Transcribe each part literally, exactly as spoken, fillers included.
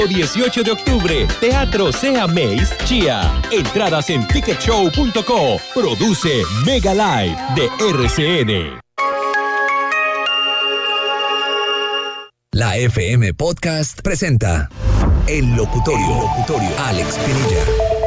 dieciocho de octubre, Teatro Sea Mace Chía. Entradas en ticket show punto co. Produce Mega Live de R C N. La F M Podcast presenta El Locutorio. El Locutorio. Alex Pinilla.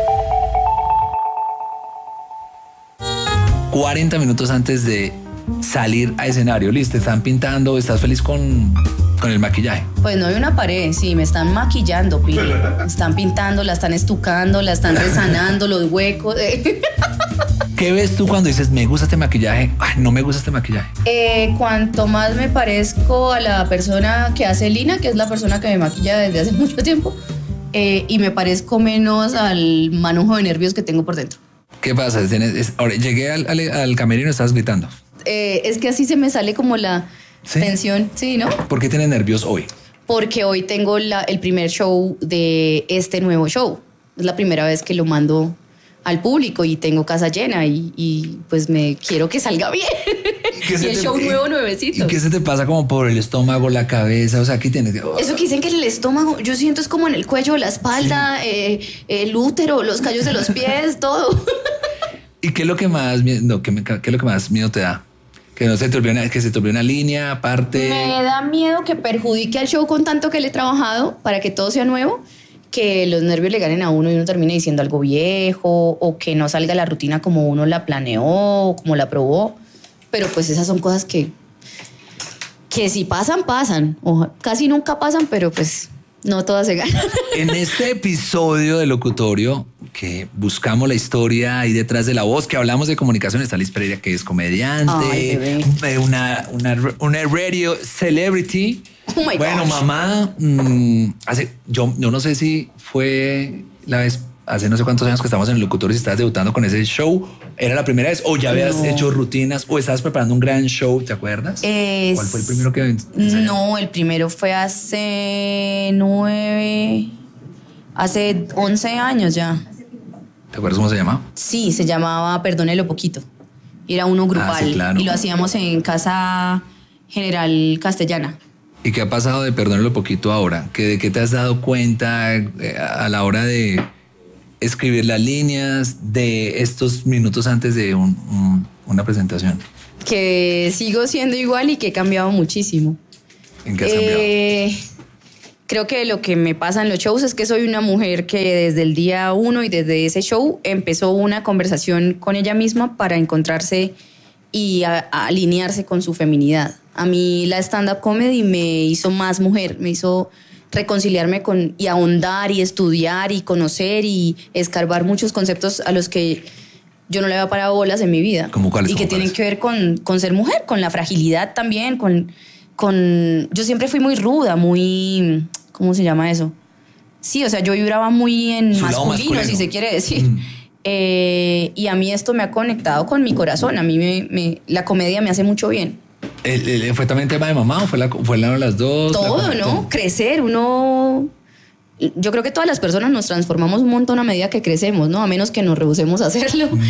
cuarenta minutos antes de salir a escenario, Liz, ¿te están pintando? ¿Estás feliz con, con el maquillaje? Pues no hay una pared, sí, me están maquillando, Pili. Me están pintando, la están estucando, la están resanando, los huecos. ¿Qué ves tú cuando dices, me gusta este maquillaje? Ay, no me gusta este maquillaje. Eh, cuanto más me parezco a la persona que hace Lina, que es la persona que me maquilla desde hace mucho tiempo, eh, y me parezco menos al manojo de nervios que tengo por dentro. ¿Qué pasa? ¿Tienes, es, ahora, llegué al, al, al camerino y estabas gritando. Eh, es que así se me sale como la ¿Sí? tensión, ¿sí, no? ¿Por qué tienes nervios hoy? Porque hoy tengo la, el primer show de este nuevo show. Es la primera vez que lo mando al público y tengo casa llena y, y pues me quiero que salga bien. ¿Y, y el te, show y, nuevo, nuevecito. ¿Y qué se te pasa como por el estómago, la cabeza? O sea, aquí tienes... Oh. Eso que dicen que en el estómago, yo siento es como en el cuello, la espalda, sí. eh, el útero, los callos de los pies, todo. ¿Y qué es lo que más miedo, no, qué, qué es lo que más miedo te da? Que no se te olvide una, que se te olvide una línea, aparte. Me da miedo que perjudique al show con tanto que le he trabajado para que todo sea nuevo, que los nervios le ganen a uno y uno termine diciendo algo viejo, o que no salga la rutina como uno la planeó, como la probó. Pero pues esas son cosas que, que si pasan, pasan. O casi nunca pasan, pero pues no todas se ganan. En este episodio de Locutorio, que buscamos la historia ahí detrás de la voz, que hablamos de comunicación, está Liz Pereira, que es comediante, Ay, una, una, una radio celebrity. Oh my bueno, gosh. mamá, mmm, hace, yo, yo no sé si fue la vez, hace no sé cuántos años que estamos en el Locutorio, si estabas debutando con ese show, ¿era la primera vez o ya habías no. hecho rutinas o estabas preparando un gran show, te acuerdas? Es, ¿Cuál fue el primero que No, el primero fue hace nueve, hace once años ya. ¿Te acuerdas cómo se llamaba? Sí, se llamaba Perdónelo Poquito. Era uno grupal ah, sí, claro. y lo hacíamos en Casa General Castellana. ¿Y qué ha pasado de Perdónelo Poquito ahora? ¿Que ¿De qué te has dado cuenta a la hora de escribir las líneas de estos minutos antes de un, un, una presentación? Que sigo siendo igual y que he cambiado muchísimo. ¿En qué has cambiado? Eh, creo que lo que me pasa en los shows es que soy una mujer que desde el día uno y desde ese show empezó una conversación con ella misma para encontrarse y a, a alinearse con su feminidad. A mí la stand-up comedy me hizo más mujer, me hizo reconciliarme con y ahondar y estudiar y conocer y escarbar muchos conceptos a los que yo no le había parado bolas en mi vida. ¿Cómo cuáles? Y que tienen cuáles? que ver con, con ser mujer, con la fragilidad también, con, con... Yo siempre fui muy ruda, muy... ¿Cómo se llama eso? Sí, o sea, yo vibraba muy en masculino, masculino, si se quiere decir. Mm. Eh, y a mí esto me ha conectado con mi corazón. A mí me, me, la comedia me hace mucho bien. ¿El, el, ¿Fue también tema de mamá o fue, la, fue la, las dos? Todo, la, ¿no? todo. Crecer, uno... Yo creo que todas las personas nos transformamos un montón a medida que crecemos, ¿no? A menos que nos rehusemos a hacerlo. Mm.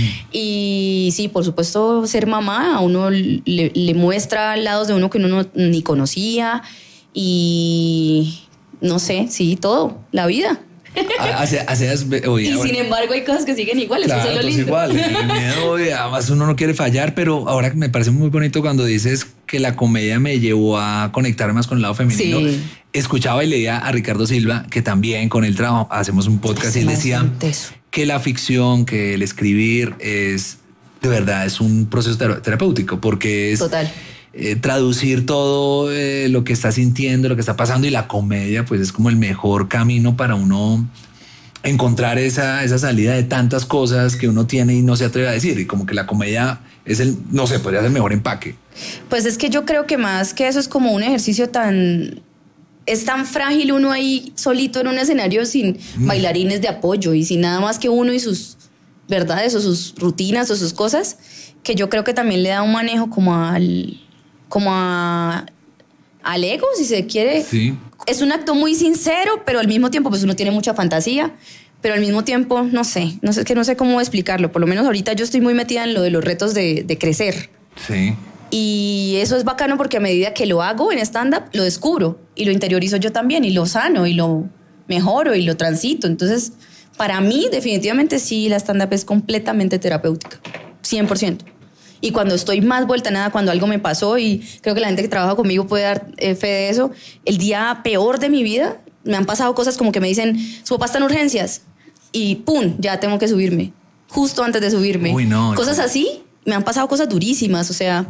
Y sí, por supuesto, ser mamá a uno le, le muestra lados de uno que uno no, ni conocía. Y no sé, sí, todo, la vida. Hace, hace, oye, y ahora, sin embargo hay cosas que siguen iguales. claro, eso es lo lindo. Igual, el miedo, además uno no quiere fallar, pero ahora me parece muy bonito cuando dices que la comedia me llevó a conectar más con el lado femenino. Sí. Escuchaba y leía a Ricardo Silva, que también con él trabajo, hacemos un podcast, sí, y él decía que la ficción, que el escribir es, de verdad, es un proceso terapéutico, porque es... Total. Eh, traducir todo eh, lo que está sintiendo, lo que está pasando, y la comedia pues es como el mejor camino para uno encontrar esa, esa salida de tantas cosas que uno tiene y no se atreve a decir, y como que la comedia es el, no sé, podría ser el mejor empaque. Pues es que yo creo que más que eso es como un ejercicio tan... Es tan frágil uno ahí solito en un escenario sin mm. bailarines de apoyo y sin nada más que uno y sus verdades o sus rutinas o sus cosas, que yo creo que también le da un manejo como al... como a, al ego, si se quiere. Sí. Es un acto muy sincero, pero al mismo tiempo pues uno tiene mucha fantasía, pero al mismo tiempo, no sé, no sé, es que no sé cómo explicarlo. Por lo menos ahorita yo estoy muy metida en lo de los retos de, de crecer. Sí. Y eso es bacano porque a medida que lo hago en stand-up, lo descubro y lo interiorizo yo también y lo sano y lo, mejoro y lo transito. Entonces, para mí, definitivamente sí, la stand-up es completamente terapéutica, cien por ciento. Y cuando estoy más vuelta a nada, cuando algo me pasó, y creo que la gente que trabaja conmigo puede dar eh, fe de eso, el día peor de mi vida, me han pasado cosas como que me dicen, su papá está en urgencias, y pum, ya tengo que subirme, justo antes de subirme. Uy, no. Cosas así, me han pasado cosas durísimas, o sea,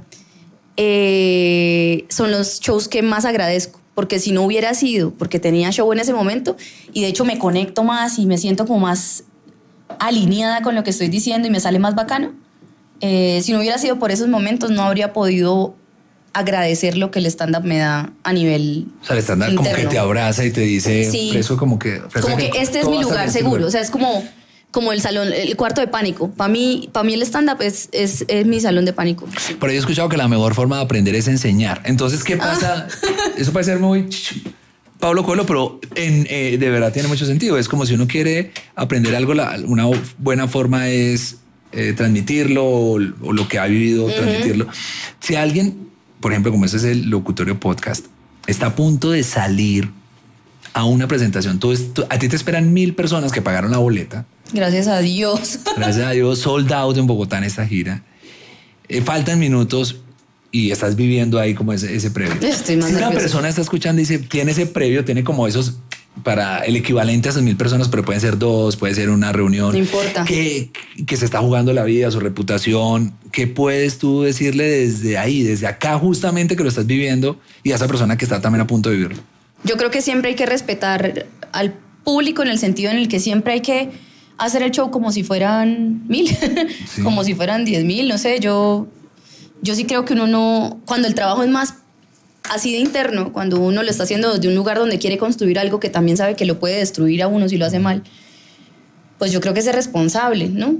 eh, son los shows que más agradezco, porque si no hubiera sido, porque tenía show en ese momento, y de hecho me conecto más y me siento como más alineada con lo que estoy diciendo y me sale más bacano. Eh, si no hubiera sido por esos momentos, no habría podido agradecer lo que el stand-up me da a nivel O sea, el stand-up como que te abraza y te dice, sí, eso como que... como que, que este es mi lugar seguro. Lugar. O sea, es como, como el salón, el cuarto de pánico. Para mí, para mí el stand-up es, es, es mi salón de pánico. Sí. Pero yo he escuchado que la mejor forma de aprender es enseñar. Entonces, ¿qué pasa? Ah. Eso puede ser muy... Pablo Coelho, pero en, eh, de verdad tiene mucho sentido. Es como si uno quiere aprender algo, la, una buena forma es... Eh, transmitirlo o, o lo que ha vivido, uh-huh. transmitirlo. Si alguien, por ejemplo, como ese es el Locutorio Podcast, está a punto de salir a una presentación, tú, tú, a ti te esperan mil personas que pagaron la boleta. Gracias a Dios. Gracias a Dios, sold out en Bogotá en esta gira. Eh, faltan minutos y estás viviendo ahí como ese, ese previo. Estoy más si una nerviosa. persona está escuchando y dice, tiene ese previo, tiene como esos... para el equivalente a esas mil personas, pero pueden ser dos, puede ser una reunión. No importa. Que, que se está jugando la vida, su reputación. ¿Qué puedes tú decirle desde ahí, desde acá justamente que lo estás viviendo y a esa persona que está también a punto de vivirlo? Yo creo que siempre hay que respetar al público en el sentido en el que siempre hay que hacer el show como si fueran mil, sí. como si fueran diez mil, no sé, yo, yo sí creo que uno no, cuando el trabajo es más así de interno, cuando uno lo está haciendo desde un lugar donde quiere construir algo que también sabe que lo puede destruir a uno si lo hace mal, pues yo creo que es responsable, ¿no?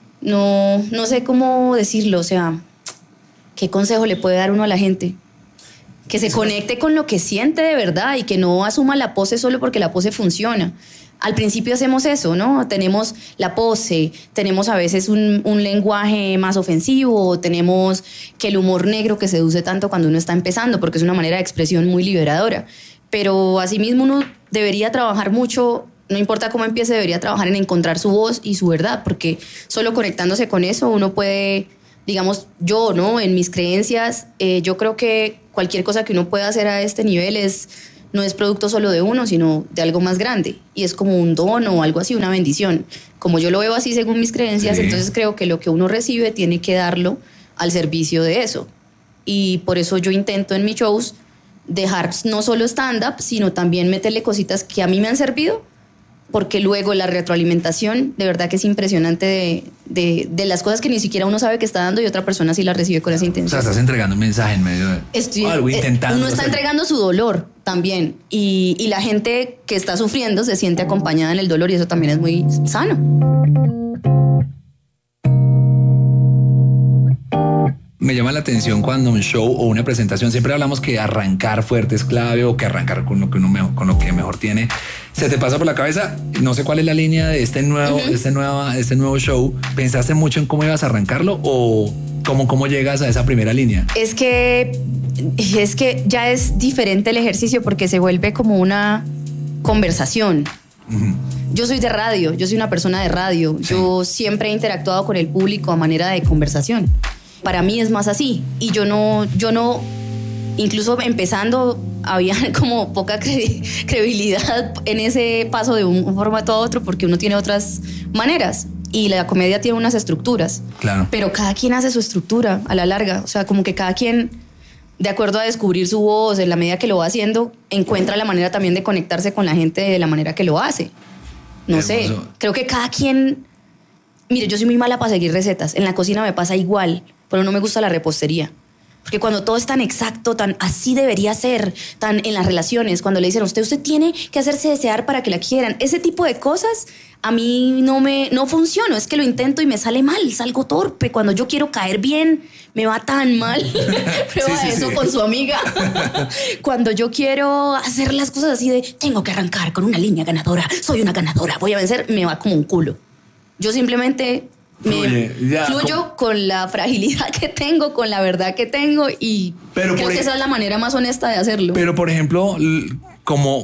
No, no sé cómo decirlo, o sea, ¿qué consejo le puede dar uno a la gente? Que se conecte con lo que siente de verdad y que no asuma la pose solo porque la pose funciona. Al principio hacemos eso, ¿no? Tenemos la pose, tenemos a veces un, un lenguaje más ofensivo, tenemos que el humor negro que seduce tanto cuando uno está empezando, porque es una manera de expresión muy liberadora. Pero asimismo uno debería trabajar mucho, no importa cómo empiece, debería trabajar en encontrar su voz y su verdad, porque solo conectándose con eso uno puede, digamos, yo, ¿no? En mis creencias, eh, yo creo que cualquier cosa que uno pueda hacer a este nivel es... no es producto solo de uno, sino de algo más grande. Y es como un don o algo así, una bendición. Como yo lo veo así según mis creencias, sí. Entonces creo que lo que uno recibe tiene que darlo al servicio de eso. Y por eso yo intento en mis shows dejar no solo stand-up, sino también meterle cositas que a mí me han servido, porque luego la retroalimentación de verdad que es impresionante de, de, de las cosas que ni siquiera uno sabe que está dando y otra persona sí la recibe con esa intención. O sea, estás entregando un mensaje en medio de Estoy, algo, intentando. Uno está hacer... entregando su dolor también y, y la gente que está sufriendo se siente acompañada en el dolor y eso también es muy sano. Me llama la atención cuando un show o una presentación, siempre hablamos que arrancar fuerte es clave o que arrancar con lo que uno mejor, con lo que mejor tiene. Se te pasa por la cabeza, no sé cuál es la línea de este nuevo, uh-huh. este nueva, este nuevo show. ¿Pensaste mucho en cómo ibas a arrancarlo o cómo, cómo llegas a esa primera línea? Es que, es que ya es diferente el ejercicio porque se vuelve como una conversación. Uh-huh. Yo soy de radio, yo soy una persona de radio. Sí. Yo siempre he interactuado con el público a manera de conversación. Para mí es más así. Y yo no, yo no, incluso empezando, había como poca cre- credibilidad en ese paso de un, un formato a otro porque uno tiene otras maneras. Y la comedia tiene unas estructuras. Claro. Pero cada quien hace su estructura a la larga. O sea, como que cada quien, de acuerdo a descubrir su voz, en la medida que lo va haciendo, encuentra la manera también de conectarse con la gente de la manera que lo hace. No Hermoso. sé, creo que cada quien... Mire, yo soy muy mala para seguir recetas. En la cocina me pasa igual. Pero no me gusta la repostería. Porque cuando todo es tan exacto, tan así debería ser, tan en las relaciones, cuando le dicen a usted, usted tiene que hacerse desear para que la quieran. Ese tipo de cosas a mí no me no funciona. Es que lo intento y me sale mal, salgo torpe. Cuando yo quiero caer bien, me va tan mal. Prueba sí, sí, eso sí. con su amiga. Cuando yo quiero hacer las cosas así de, tengo que arrancar con una línea ganadora, soy una ganadora, voy a vencer, me va como un culo. Yo simplemente... Me Fluye, ya, fluyo con... con la fragilidad que tengo, con la verdad que tengo y pero creo que ej- esa es la manera más honesta de hacerlo. Pero por ejemplo, como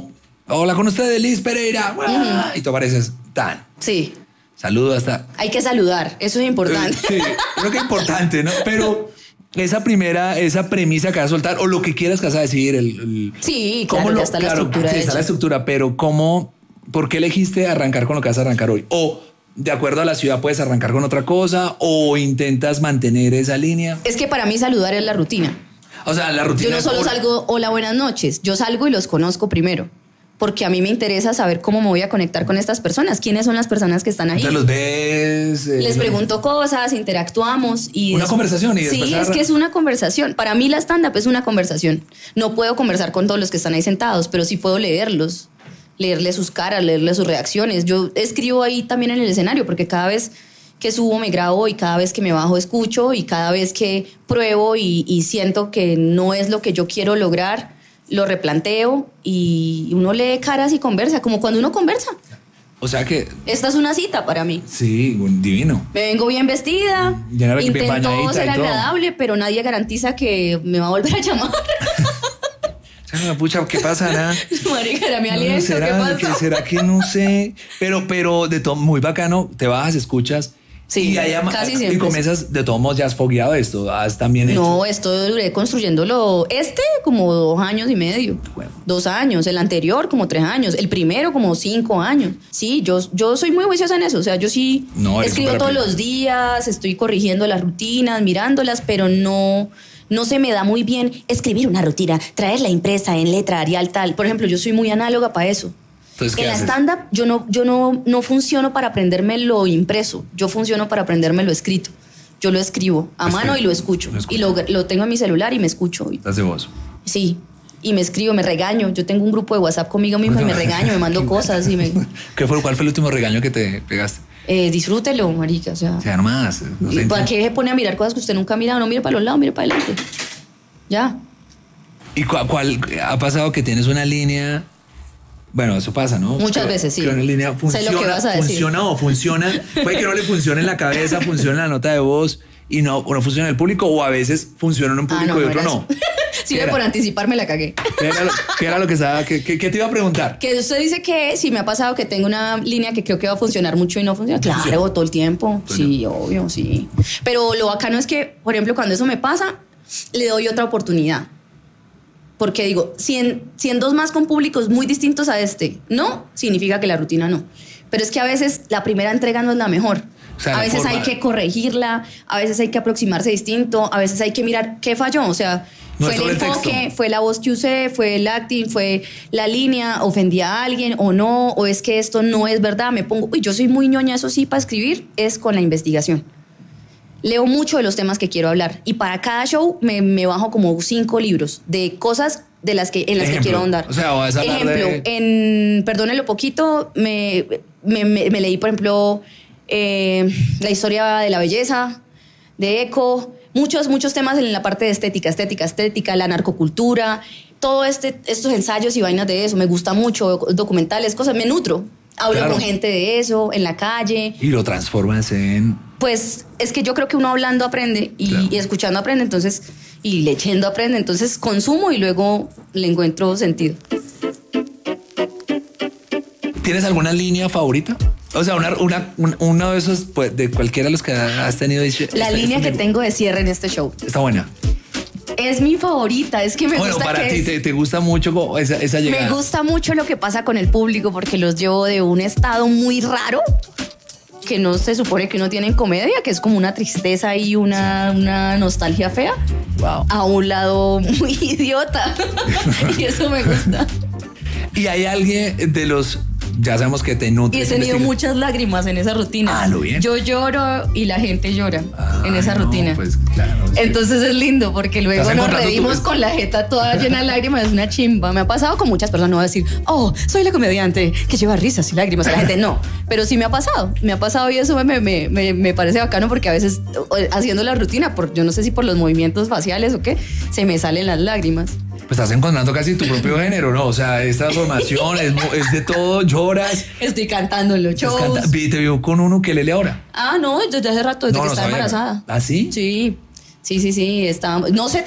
Hola con usted, Liz Pereira. Uh-huh. Y tú apareces tan. Sí. Saludo hasta. Hay que saludar, eso es importante. Sí, creo que es importante, ¿no? Pero esa primera, esa premisa que vas a soltar, o lo que quieras que vas a decir. El, el, sí, claro, lo, ya está la claro, estructura. Sí, está la estructura, pero ¿cómo, por qué elegiste arrancar con lo que vas a arrancar hoy? O de acuerdo a la ciudad puedes arrancar con otra cosa, o intentas mantener esa línea. Es que para mí saludar es la rutina. O sea, la rutina. Yo no solo por... salgo, hola, buenas noches. Yo salgo y los conozco primero. Porque a mí me interesa saber cómo me voy a conectar con estas personas. ¿Quiénes son las personas que están ahí? Entonces los ves. Eh, Les pregunto cosas, interactuamos. Y una des... conversación. Y después sí, es que es una conversación. Para mí la stand-up es una conversación. No puedo conversar con todos los que están ahí sentados, pero sí puedo leerlos. Leerles sus caras, leerles sus reacciones. Yo escribo ahí también en el escenario, porque cada vez que subo me grabo y cada vez que me bajo escucho y cada vez que pruebo y, y siento que no es lo que yo quiero lograr, lo replanteo y uno lee caras y conversa, como cuando uno conversa. O sea que... Esta es una cita para mí. Sí, divino. Me vengo bien vestida, ya intento ser agradable, pero nadie garantiza que me va a volver a llamar. Pucha, ¿qué pasará? Marica, era mi aliento, no, ¿será, ¿qué pasó? Que, ¿Será que no sé? Pero, pero de todo, muy bacano, te bajas, escuchas. Sí, y, allá, casi siempre. Y comienzas, de todos modos, ya has fogueado esto, has también hecho. No, esto duré construyéndolo, este como dos años y medio, bueno. dos años, el anterior como tres años, el primero como cinco años. Sí, yo, yo soy muy juiciosa en eso, o sea, yo sí no, escribo todos los días, estoy corrigiendo las rutinas, mirándolas, pero no... No se me da muy bien escribir una rutina, traerla impresa en letra Arial tal. Por ejemplo, yo soy muy análoga para eso. Entonces, en la stand-up yo, no, yo no, no funciono para aprenderme lo impreso, yo funciono para aprenderme lo escrito. Yo lo escribo a mano es que, y lo escucho. Lo y lo, lo tengo en mi celular y me escucho. ¿Estás de voz? Sí, y me escribo, me regaño. Yo tengo un grupo de WhatsApp conmigo mismo y me regaño, me mando cosas. Y me... ¿Qué fue, ¿Cuál fue el último regaño que te pegaste? Eh, disfrútelo, marica, o sea... O sea, nomás... No sé, ¿para qué se pone a mirar cosas que usted nunca ha mirado? No mire para los lados, mire para adelante. Ya. ¿Y cuál, cuál ha pasado que tienes una línea? Bueno, eso pasa, ¿no? Muchas que, veces, sí. Que una línea funciona, sé lo que vas a decir. Funciona o funciona. Puede que no le funcione en la cabeza, funciona en la nota de voz y no, o no funciona en el público, o a veces funciona en un público ah, no, y otro no. Sí, por anticipar me la cagué. ¿Qué era lo, qué era lo que estaba? ¿Qué, qué, ¿Qué te iba a preguntar? Que usted dice que si me ha pasado que tengo una línea que creo que va a funcionar mucho y no funciona. Claro, sí. todo el tiempo. Todo sí, el obvio, sí. Pero lo bacano es que, por ejemplo, cuando eso me pasa, le doy otra oportunidad. Porque digo, si en, si en dos más con públicos muy distintos a este, no, significa que la rutina no. Pero es que a veces la primera entrega no es la mejor. O sea, a veces forma... hay que corregirla, a veces hay que aproximarse distinto, a veces hay que mirar qué falló. O sea, no fue el enfoque, texto. Fue la voz que usé, fue el acting, fue la línea, ofendí a alguien o no, o es que esto no es verdad. Me pongo, uy, yo soy muy ñoña, eso sí, para escribir, es con la investigación. Leo mucho de los temas que quiero hablar y para cada show me, me bajo como cinco libros de cosas de las que, en las Ejemplo. que quiero ahondar. O sea, vas a hablar Ejemplo, de... en Perdónenlo Poquito me, me, me, me leí, por ejemplo, eh, la historia de la belleza, de Eco, muchos, muchos temas en la parte de estética, estética, estética, la narcocultura, todo este, estos ensayos y vainas de eso. Me gusta mucho, documentales, cosas, me nutro. Hablo claro. con gente de eso, en la calle. Y lo transformas en... Pues es que yo creo que uno hablando aprende y, claro. y escuchando aprende, entonces, y leyendo aprende, entonces consumo y luego le encuentro sentido. ¿Tienes alguna línea favorita? O sea, una, una, una, uno de esos, pues, de cualquiera de los que has tenido. La este, línea este que tengo de cierre en este show. Está buena. Es mi favorita, es que me bueno, gusta para que ti es, te, te gusta mucho esa, esa llegada. Me gusta mucho lo que pasa con el público porque los llevo de un estado muy raro que no se supone que uno tiene en comedia, que es como una tristeza y una, una nostalgia fea, wow. a un lado muy idiota. Y eso me gusta. Y hay alguien de los... Ya sabemos que te nutres. Y he tenido muchas lágrimas en esa rutina. Ah, lo bien. Yo lloro y la gente llora ah, en esa no, rutina. Pues claro. Entonces es lindo porque luego nos reímos tu... con la jeta toda llena de lágrimas. Es una chimba. Me ha pasado con muchas personas. No voy a decir, oh, soy la comediante que lleva risas y lágrimas a la gente. No, pero sí me ha pasado. Me ha pasado y eso me, me, me, me parece bacano porque a veces haciendo la rutina, por, yo no sé si por los movimientos faciales o qué, se me salen las lágrimas. Pues estás encontrando casi tu propio género, ¿no? O sea, esta formación es, es de todo, lloras. Estoy cantando en los shows. Canta, te vio con un ukelele ahora. Ah, no, desde hace rato, desde no, que no estaba sabía. embarazada. ¿Ah, sí? Sí, sí, sí, sí. Estaba, no sé tocar.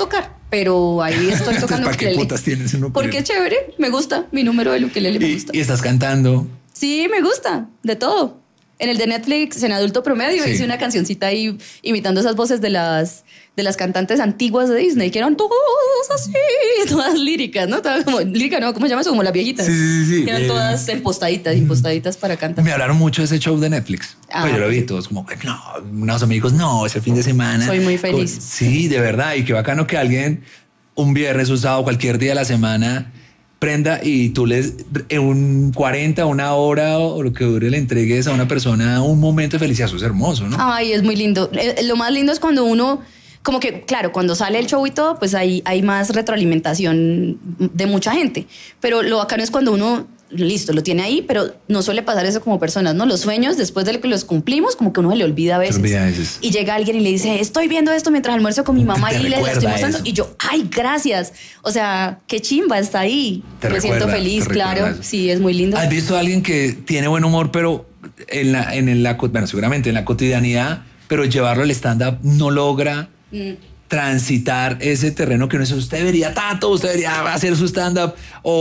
pero ahí estoy tocando ¿Para qué putas tienes un ukelele? Porque es chévere, me gusta, mi número del ukelele me y, gusta. Y estás cantando. Sí, me gusta, de todo. En el de Netflix, en Adulto Promedio, sí. hice una cancioncita ahí imitando esas voces de las, de las cantantes antiguas de Disney, que eran todas así, todas líricas, ¿no? Todas como, lírica, ¿no? ¿Cómo se llama eso? Como las viejitas. Sí, sí, sí. Que eran eh, todas impostaditas, impostaditas para cantar. Me hablaron mucho de ese show de Netflix. Ah, pues yo lo vi todos como, no, unos amigos, no, es el fin de semana. Soy muy feliz. Con, sí, de verdad. Y qué bacano que alguien, un viernes, un sábado, cualquier día de la semana, prenda y tú les en un cuarenta, una hora o lo que dure le entregues a una persona un momento de felicidad. Eso es hermoso, ¿no? Ay, es muy lindo. Lo más lindo es cuando uno, como que, claro, cuando sale el show y todo, pues hay, hay más retroalimentación de mucha gente. Pero lo bacano es cuando uno, listo, lo tiene ahí, pero no suele pasar eso como personas, ¿no? Los sueños, después de que los cumplimos, como que uno se le olvida a veces. Se olvida a veces. Y llega alguien y le dice, estoy viendo esto mientras almuerzo con mi mamá y les estoy mostrando. Eso. Y yo, ay, gracias. O sea, qué chimba, está ahí. Te Me recuerda, siento feliz, claro. Eso. Sí, es muy lindo. ¿Has visto a alguien que tiene buen humor, pero en la, en la, bueno, seguramente en la cotidianidad, pero llevarlo al stand-up no logra mm. transitar ese terreno que uno dice, usted debería, Tato, usted debería hacer su stand-up,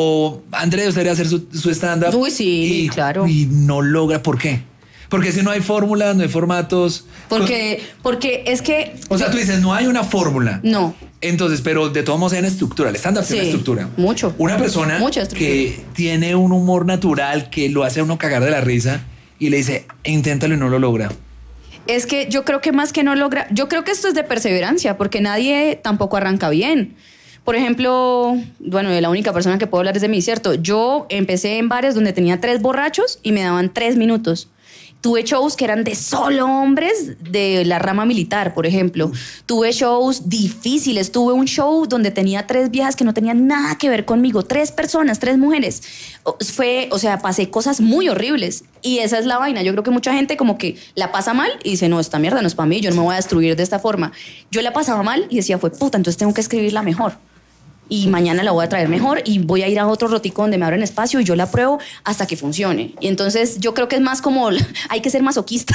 o Andrés, usted debería hacer su, su stand-up? Uy, sí, y, claro. Y no logra, ¿por qué? Porque si no hay fórmulas, no hay formatos. Porque, porque es que... O sea, tú dices, no hay una fórmula. No. Entonces, pero de todos modos hay una estructura. El stand-up sí, tiene una estructura. Mucho. Una persona que tiene un humor natural que lo hace a uno cagar de la risa y le dice, inténtalo y no lo logra. Es que yo creo que más que no logra... Yo creo que esto es de perseverancia, porque nadie tampoco arranca bien. Por ejemplo, bueno, la única persona que puedo hablar es de mí, ¿cierto? Yo empecé en bares donde tenía tres borrachos y me daban tres minutos. Tuve shows que eran de solo hombres de la rama militar, por ejemplo. Tuve shows difíciles. Tuve un show donde tenía tres viejas que no tenían nada que ver conmigo. Tres personas, tres mujeres. Fue, o sea, pasé cosas muy horribles. Y esa es la vaina. Yo creo que mucha gente como que la pasa mal y dice, no, esta mierda no es para mí, yo no me voy a destruir de esta forma. Yo la pasaba mal y decía, fue puta, entonces tengo que escribirla mejor. Y mañana la voy a traer mejor y voy a ir a otro rotico donde me abren espacio y yo la pruebo hasta que funcione. Y entonces yo creo que es más como hay que ser masoquista.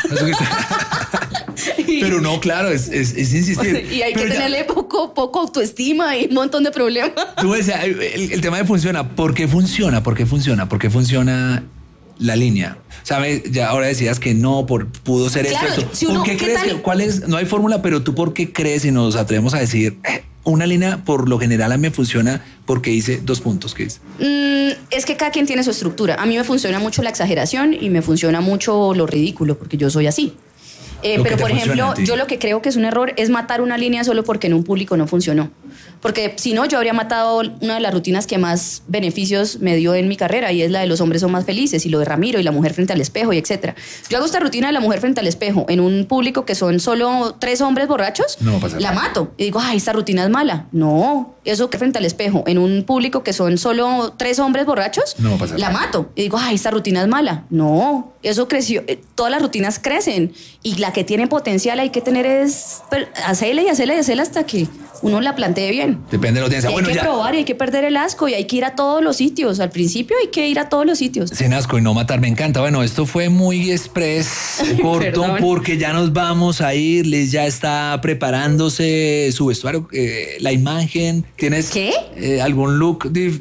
Pero no, claro, es, es, es insistir. Y hay Pero que ya, tenerle poco, poco autoestima y un montón de problemas. Tú decías, el, el tema de funciona. ¿Por qué funciona? ¿Por qué funciona? ¿Por qué funciona la línea? ¿Sabes? Ya ahora decías que no, por, pudo ser claro, esto. Si ¿Por uno, qué ¿qué crees tal? que cuál es? No hay fórmula, pero tú ¿por qué crees y nos atrevemos a decir eh, una línea por lo general a mí me funciona porque hice dos puntos? ¿Qué dice? Mm, es que cada quien tiene su estructura. A mí me funciona mucho la exageración y me funciona mucho lo ridículo porque yo soy así. Eh, pero, por ejemplo, yo lo que creo que es un error es matar una línea solo porque en un público no funcionó. Porque si no, yo habría matado una de las rutinas que más beneficios me dio en mi carrera y es la de los hombres son más felices y lo de Ramiro y la mujer frente al espejo y etcétera. Yo hago esta rutina de la mujer frente al espejo en un público que son solo tres hombres borrachos. No pasa la nada. mato y digo, ay, esta rutina es mala. No, eso que frente al espejo en un público que son solo tres hombres borrachos. No pasa la nada. mato y digo, ay, esta rutina es mala. No, eso creció. Todas las rutinas crecen y la que tiene potencial hay que tener es hacerla y hacerla y hacerla hasta que uno la plantee bien. Depende de la audiencia. Hay Bueno, que ya. probar y hay que perder el asco y hay que ir a todos los sitios. Al principio hay que ir a todos los sitios. Sin asco y no matar, me encanta. Bueno, esto fue muy express, corto, Perdón. porque ya nos vamos a ir. Liz ya está preparándose su vestuario, eh, la imagen. ¿Tienes ¿Qué? eh, algún look? dif-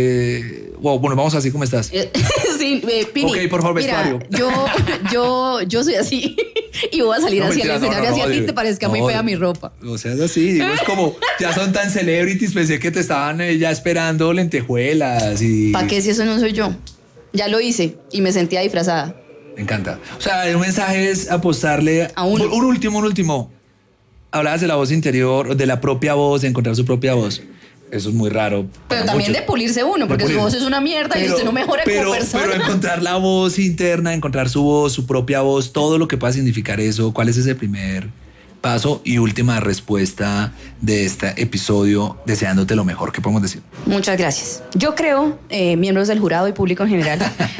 eh, wow, bueno, vamos así como estás. Sí, eh, Pini, Ok, por favor, mira, vestuario. yo, yo, yo soy así y voy a salir No, hacia mentira, el no, escenario no, hacia no, ti digo, te parezca no, muy fea mi ropa. O sea, es así, digo, es como, ya son tan celebrities, pensé que te estaban eh, ya esperando lentejuelas y... ¿Para qué si eso no soy yo? Ya lo hice y me sentía disfrazada. Me encanta. O sea, el mensaje es apostarle A uno. Un último, un último. Hablabas de la voz interior, de la propia voz, de encontrar su propia voz. Eso es muy raro. Pero para también muchos. de pulirse uno, porque pulir. su voz es una mierda y usted no mejora pero, como persona. Pero encontrar la voz interna, encontrar su voz, su propia voz, todo lo que pueda significar eso. ¿Cuál es ese primer paso y última respuesta de este episodio? Deseándote lo mejor. ¿Qué podemos decir? Muchas gracias. Yo creo, eh, miembros del jurado y público en general,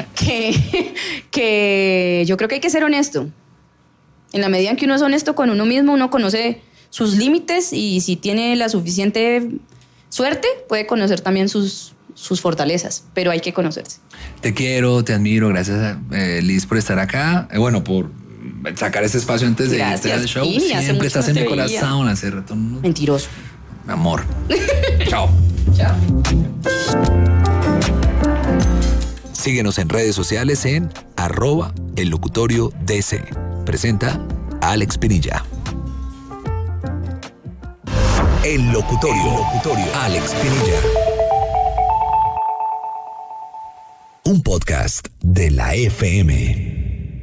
que, que yo creo que hay que ser honesto. En la medida en que uno es honesto con uno mismo, uno conoce sus límites y si tiene la suficiente suerte, puede conocer también sus, sus fortalezas, pero hay que conocerse. Te quiero, te admiro. Gracias, eh, Liz, por estar acá. Eh, bueno, por sacar este espacio antes de irte Gracias, al show. Pini, hace Siempre mucho estás no en te mi veía. corazón. Hace rato no- Mentiroso. mi amor. Chao. Chao. Síguenos en redes sociales en arroba el locutorio D C. Presenta Alex Pinilla. El locutorio, el locutorio. Alex Pinilla. Un podcast de la F M.